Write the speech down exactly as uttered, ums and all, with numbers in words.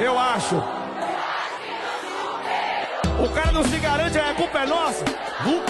Eu acho. O cara não se garante, a culpa é nossa.